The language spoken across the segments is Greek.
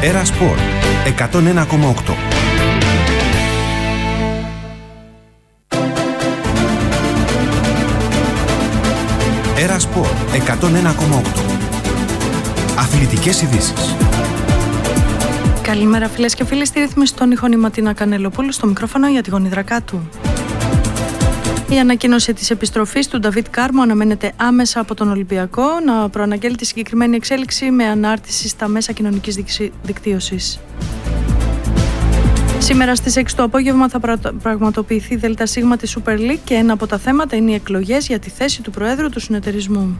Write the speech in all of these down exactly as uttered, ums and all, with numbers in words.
Έρα Σπορ εκατόν ένα κόμμα οκτώ. Έρα Σπορ εκατόν ένα κόμμα οκτώ. Αθλητικές ειδήσεις. Καλημέρα φίλες και φίλοι, στη ρύθμιση των ήχων η Ματίνα Κανελοπούλου, στο μικρόφωνο για τη γονιδρακά του. Η ανακοίνωση της επιστροφής του Νταβίτ Κάρμο αναμένεται άμεσα από τον Ολυμπιακό να προαναγγέλει τη συγκεκριμένη εξέλιξη με ανάρτηση στα μέσα κοινωνικής δικτύωσης. Σήμερα στις έξι το απόγευμα θα πραγματοποιηθεί η ΔΣ της Super League και ένα από τα θέματα είναι οι εκλογές για τη θέση του Προέδρου του συνεταιρισμού.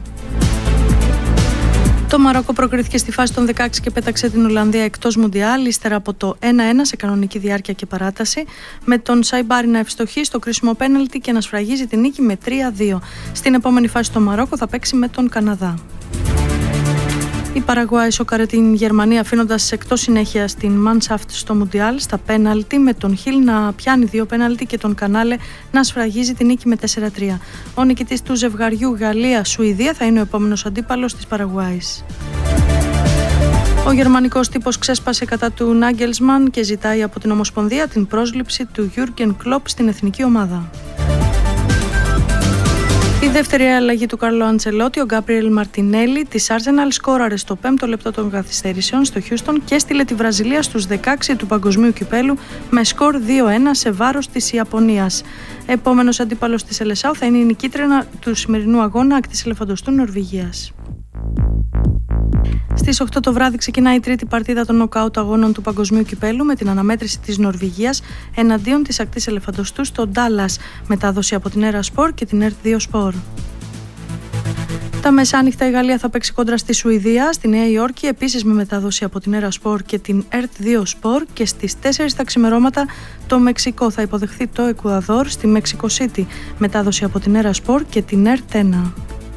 Το Μαρόκο προκρίθηκε στη φάση των δεκαέξι και πέταξε την Ολλανδία εκτός Μουντιάλ, ύστερα από το ένα ένα σε κανονική διάρκεια και παράταση, με τον Σαϊμπάρι να ευστοχεί στο κρίσιμο πέναλτι και να σφραγίζει την νίκη με τρία δύο. Στην επόμενη φάση το Μαρόκο θα παίξει με τον Καναδά. Η Παραγουάη σοκάρε την Γερμανία αφήνοντας εκτός συνέχεια στην Μάνσαφτ στο Μουντιάλ στα πέναλτι, με τον Χιλ να πιάνει δύο πέναλτι και τον Κανάλε να σφραγίζει την νίκη με τέσσερα τρία. Ο νικητής του ζευγαριού Γαλλία-Σουηδία θα είναι ο επόμενος αντίπαλος της Παραγουάης. Ο γερμανικός τύπος ξέσπασε κατά του Νάγκελσμαν και ζητάει από την Ομοσπονδία την πρόσληψη του Γιούργεν Κλοπ στην εθνική ομάδα. Η δεύτερη αλλαγή του Κάρλο Αντσελότη, ο Γκάμπριελ Μαρτινέλη της Arsenal, σκόραρε στο πέμπτο λεπτό των καθυστερήσεων στο Χιούστον και έστειλε τη Βραζιλία στους δεκαέξι του παγκοσμίου κυπέλου με σκορ δύο ένα σε βάρος της Ιαπωνίας. Επόμενος αντίπαλος της Σελεσάου θα είναι η νικήτρια του σημερινού αγώνα ακτής ελεφαντοστού Νορβηγίας. Στις οκτώ το βράδυ ξεκινάει η τρίτη παρτίδα των νοκάουτ αγώνων του Παγκοσμίου Κυπέλου με την αναμέτρηση της Νορβηγίας εναντίον της ακτής ελεφαντοστού στο Ντάλλας, μετάδοση από την Έρα Σπορ και την Ερτ δύο Σπορ. Τα μεσάνυχτα η Γαλλία θα παίξει κόντρα στη Σουηδία, στη Νέα Υόρκη, επίσης με μετάδοση από την Έρα Σπορ και την Ερτ δύο Σπορ, και στις τέσσερις τα ξημερώματα το Μεξικό θα υποδεχθεί το Εκουαδόρ στη Μεξικό Σίτι, μετάδοση από την Έρα Σπορ και την Ερτ ένα.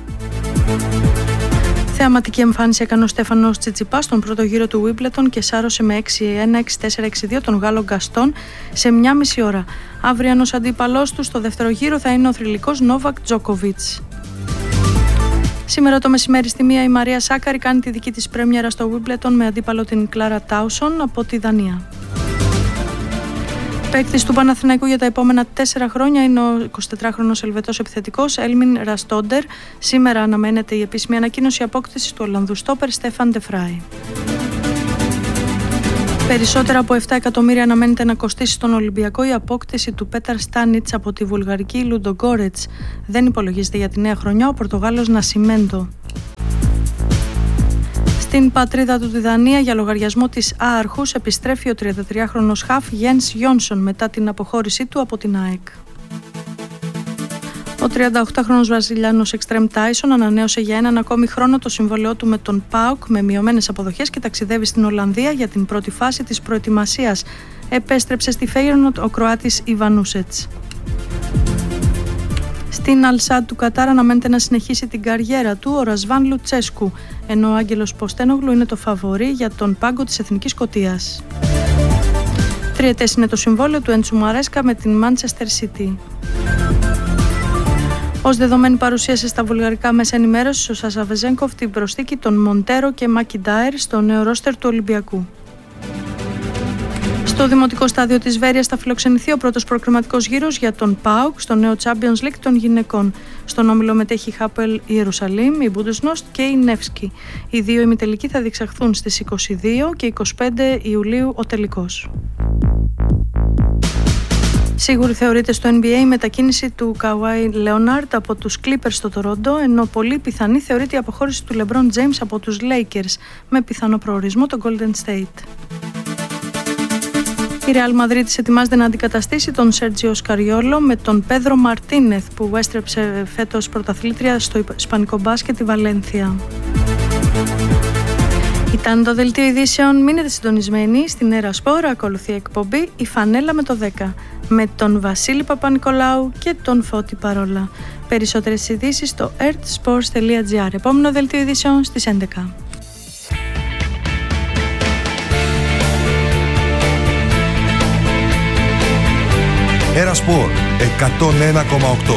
Θεαματική εμφάνιση έκανε ο Στέφανος Τσιτσιπάς στον πρώτο γύρο του Wimbledon και σάρωσε με έξι ένα, έξι τέσσερα, έξι δύο τον Γάλλο Γκαστόν σε μια μισή ώρα. Αυριανός αντίπαλός του στο δεύτερο γύρο θα είναι ο θρυλικός Νόβακ Τζόκοβιτς. Σήμερα το μεσημέρι στη μία η Μαρία Σάκαρη κάνει τη δική της πρέμιερα στο Wimbledon με αντίπαλο την Κλάρα Τάουσον από τη Δανία. Παίκτης του Παναθηναϊκού για τα επόμενα τέσσερα χρόνια είναι ο εικοσιτετράχρονος Ελβετός επιθετικός Έλμιν Ραστόντερ. Σήμερα αναμένεται η επίσημη ανακοίνωση απόκτησης του Ολλανδού στόπερ Στέφαν ντε Φράι. Περισσότερα από επτά εκατομμύρια αναμένεται να κοστίσει στον Ολυμπιακό η απόκτηση του Πέταρ Στάνιτς από τη βουλγαρική Λουντογκόρετς. Δεν υπολογίζεται για τη νέα χρονιά ο Πορτογάλος Νασιμέντο. Στην πατρίδα του τη Δανία, για λογαριασμό της Άρχους, επιστρέφει ο τριαντατριάχρονος χαφ Γιένς Γιόνσον μετά την αποχώρησή του από την ΑΕΚ. Ο τριανταοκτάχρονος Βραζιλιάνος εξτρέμ Τάισον ανανέωσε για έναν ακόμη χρόνο το συμβόλαιό του με τον ΠΑΟΚ με μειωμένες αποδοχές και ταξιδεύει στην Ολλανδία για την πρώτη φάση της προετοιμασίας. Επέστρεψε στη Φέιερνοτ ο Κροάτης Ιβανούσετς. Στην Αλσάντ του Κατάρ αναμένεται να συνεχίσει την καριέρα του ο Ρασβάν Λουτσέσκου, ενώ ο Άγγελος Ποστένογλου είναι το φαβορί για τον πάγκο της Εθνικής Σκωτίας. Τριετές είναι το συμβόλαιο του Έντσου Μαρέσκα με την Manchester City. Ως δεδομένη παρουσίασε στα βουλγαρικά μέσα ενημέρωσης ο Σάσα Βεζένκοφ την προσθήκη των Μοντέρο και Μακιντάιρ στο νέο ρόστερ του Ολυμπιακού. Στο δημοτικό στάδιο της Βέρειας θα φιλοξενηθεί ο πρώτος προκριματικός γύρος για τον ΠΑΟΚ στο νέο Champions League των γυναικών. Στον όμιλο μετέχει η Χάπελ Ιερουσαλήμ, η Μπούντεσnost και η Νεύσκι. Οι δύο ημιτελικοί θα διεξαχθούν στις είκοσι δύο και είκοσι πέντε Ιουλίου ο τελικός. Σίγουρη θεωρείται στο N B A η μετακίνηση του Καουάι Λέοναρντ από τους Clippers στο Τορόντο, ενώ πολύ πιθανή θεωρείται η αποχώρηση του LeBron James από τους Lakers, με πιθανό προορισμό το Golden State. Η Ρεάλ Μαδρίτης ετοιμάζεται να αντικαταστήσει τον Σέρτζιο Σκαριόλο με τον Πέδρο Μαρτίνεθ, που έστρεψε φέτος πρωταθλήτρια στο ισπανικό μπάσκετ τη Βαλένθια. Ήταν το δελτίο ειδήσεων. Μείνετε συντονισμένοι στην Έρα Σπορ. Ακολουθεί εκπομπή η Φανέλα με το δέκα με τον Βασίλη Παπα-Νικολάου και τον Φώτη Παρόλα. Περισσότερες ειδήσεις στο ερτ σπορτς τελεία τζι άρ. Επόμενο δελτίο ειδήσεων στις έντεκα. Έρα Σπορ εκατόν ένα κόμμα οκτώ.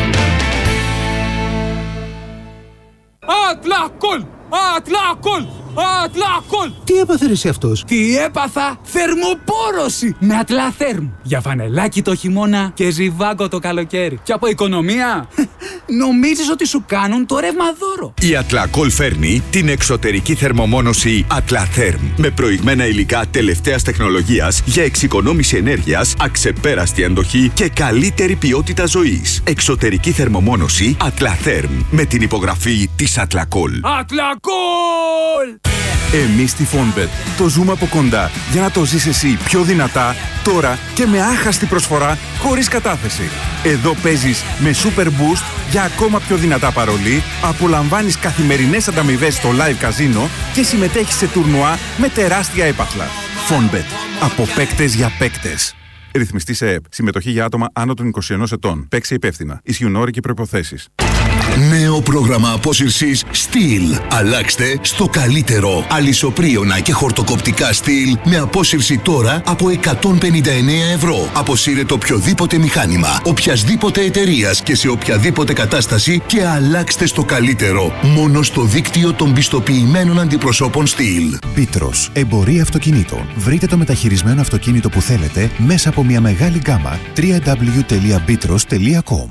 اطلع كل اطلع كل Ατλακόλ! Τι έπαθε εσύ αυτός? Τι έπαθα? Θερμοπόρωση με Ατλαθέρμ. Για φανελάκι το χειμώνα και ζιβάγκο το καλοκαίρι. Και από οικονομία, νομίζεις ότι σου κάνουν το ρεύμα δώρο. Η Ατλακόλ φέρνει την εξωτερική θερμομόνωση Ατλαθέρμ με προηγμένα υλικά τελευταίας τεχνολογίας για εξοικονόμηση ενέργειας, αξεπέραστη αντοχή και καλύτερη ποιότητα ζωής. Εξωτερική θερμομόνωση Ατλαθέρμ με την υπογραφή της Ατλακόλ. Ατλακόλ! Εμείς στη Fonbet το ζούμε από κοντά για να το ζεις εσύ πιο δυνατά, τώρα και με άχαστη προσφορά χωρίς κατάθεση. Εδώ παίζεις με Super Boost για ακόμα πιο δυνατά παρολί, απολαμβάνεις καθημερινές ανταμοιβές στο live καζίνο και συμμετέχεις σε τουρνουά με τεράστια έπαθλα. Fonbet. Από παίκτες για παίκτες. Ρυθμιστή σε ΕΕΠ. Συμμετοχή για άτομα άνω των είκοσι ενός ετών. Παίξε υπεύθυνα. Ισχύουν όροι και προϋποθέσεις. Νέο πρόγραμμα απόσυρσης Steel. Αλλάξτε στο καλύτερο. Αλυσοπρίωνα και χορτοκοπτικά Steel με απόσυρση τώρα από εκατόν πενήντα εννέα ευρώ. Αποσύρετε οποιοδήποτε μηχάνημα, οποιασδήποτε εταιρείας και σε οποιαδήποτε κατάσταση και αλλάξτε στο καλύτερο. Μόνο στο δίκτυο των πιστοποιημένων αντιπροσώπων Steel. Πίτρος, εμπορία αυτοκινήτων. Βρείτε το μεταχειρισμένο αυτοκίνητο που θέλετε μέσα από μια μεγάλη γκάμα. double-u double-u double-u τελεία μπίτρος τελεία com.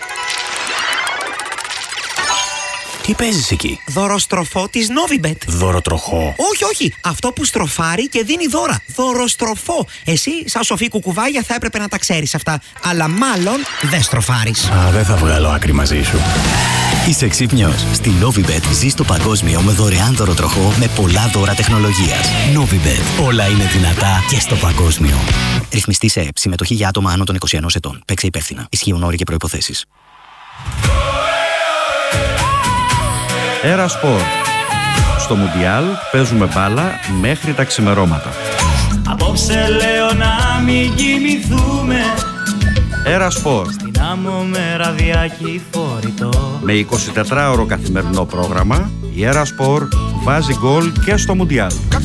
Τι παίζεις εκεί? Δωροστροφό της Novibet. Δωροτροχό? Όχι, όχι. Αυτό που στροφάρει και δίνει δώρα. Δωροστροφό. Εσύ, σαν σοφή κουκουβάγια, θα έπρεπε να τα ξέρεις αυτά. Αλλά μάλλον δεν στροφάρεις. Α, δεν θα βγάλω άκρη μαζί σου. Είσαι ξύπνιος. Στη Novibet ζεις το παγκόσμιο με δωρεάν δωροτροχό με πολλά δώρα τεχνολογίας. Novibet. Όλα είναι δυνατά και στο παγκόσμιο. Ρυθμιστή σε ΕΕΠ. Συμμετοχή για άτομα άνω των είκοσι ενός ετών. Παίξε υπεύθυνα. Ισχύουν όροι και προϋποθέσεις. Έρα Σπορ. Στο Μουντιάλ παίζουμε μπάλα μέχρι τα ξημερώματα. Απόψε λέω να μην κοιμηθούμε. Έρα Σπορ. Στην άμμο με ραδιάκι φορητό. Με εικοσιτετράωρο καθημερινό πρόγραμμα, η Έρα Σπορ βάζει γκολ και στο Μουντιάλ.